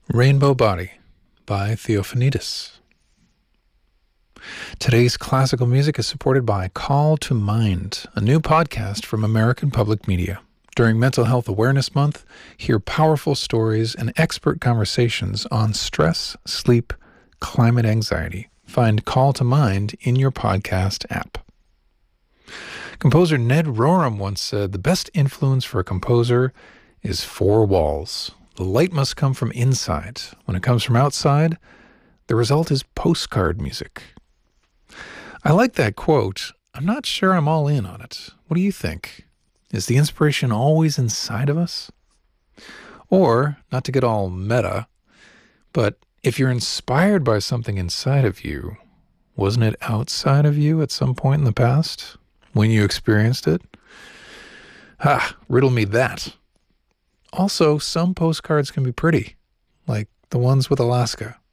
Rainbow Body by Theophanides. Today's classical music is supported by Call to Mind, a new podcast from American Public Media. During Mental Health Awareness Month, hear powerful stories and expert conversations on stress, sleep, climate anxiety. Find Call to Mind in your podcast app. Composer Ned Rorem once said, "The best influence for a composer is four walls. The light must come from inside. When it comes from outside, the result is postcard music." I like that quote. I'm not sure I'm all in on it. What do you think? Is the inspiration always inside of us? Or, not to get all meta, but if you're inspired by something inside of you, wasn't it outside of you at some point in the past when you experienced it? Riddle me that. Also, some postcards can be pretty, like the ones with Alaska.